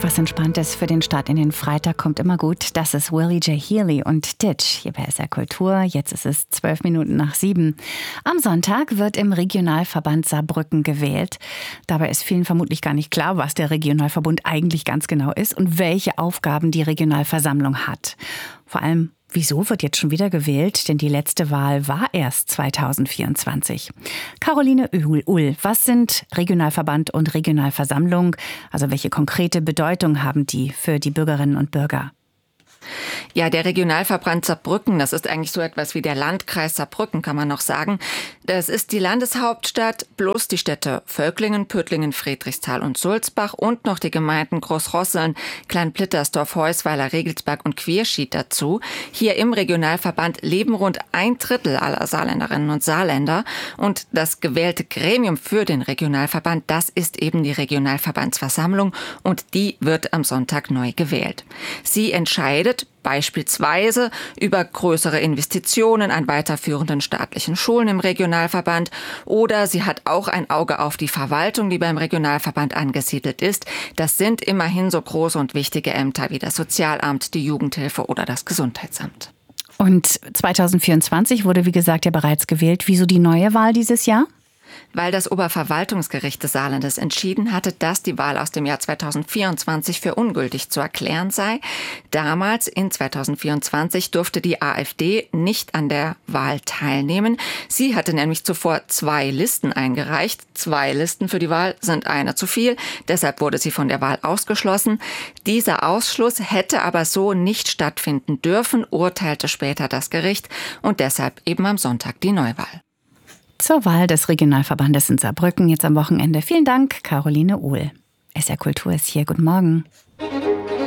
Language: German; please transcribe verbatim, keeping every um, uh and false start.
Was Entspanntes für den Start in den Freitag kommt immer gut. Das ist Willie J. Healy und Ditch hier bei S R Kultur. Jetzt ist es zwölf Minuten nach sieben. Am Sonntag wird im Regionalverband Saarbrücken gewählt. Dabei ist vielen vermutlich gar nicht klar, was der Regionalverbund eigentlich ganz genau ist und welche Aufgaben die Regionalversammlung hat. Vor allem, wieso wird jetzt schon wieder gewählt? Denn die letzte Wahl war erst zweitausendvierundzwanzig. Caroline Uhl, was sind Regionalverband und Regionalversammlung? Also welche konkrete Bedeutung haben die für die Bürgerinnen und Bürger? Ja, der Regionalverband Saarbrücken, das ist eigentlich so etwas wie der Landkreis Saarbrücken, kann man noch sagen. Das ist die Landeshauptstadt plus die Städte Völklingen, Püttlingen, Friedrichsthal und Sulzbach und noch die Gemeinden Großrosseln, Kleinplittersdorf, Heusweiler, Regelsberg und Quierschied dazu. Hier im Regionalverband leben rund ein Drittel aller Saarländerinnen und Saarländer. Und das gewählte Gremium für den Regionalverband, das ist eben die Regionalverbandsversammlung und die wird am Sonntag neu gewählt. Sie entscheidet beispielsweise über größere Investitionen an weiterführenden staatlichen Schulen im Regionalverband oder sie hat auch ein Auge auf die Verwaltung, die beim Regionalverband angesiedelt ist. Das sind immerhin so große und wichtige Ämter wie das Sozialamt, die Jugendhilfe oder das Gesundheitsamt. Und zweitausendvierundzwanzig wurde, wie gesagt, ja bereits gewählt. Wieso die neue Wahl dieses Jahr? Weil das Oberverwaltungsgericht des Saarlandes entschieden hatte, dass die Wahl aus dem Jahr zweitausendvierundzwanzig für ungültig zu erklären sei. Damals, in zweitausendvierundzwanzig, durfte die AfD nicht an der Wahl teilnehmen. Sie hatte nämlich zuvor zwei Listen eingereicht. Zwei Listen für die Wahl sind eine zu viel. Deshalb wurde sie von der Wahl ausgeschlossen. Dieser Ausschluss hätte aber so nicht stattfinden dürfen, urteilte später das Gericht. Und deshalb eben am Sonntag die Neuwahl. Zur Wahl des Regionalverbandes in Saarbrücken jetzt am Wochenende. Vielen Dank, Caroline Uhl. S R Kultur ist hier. Guten Morgen.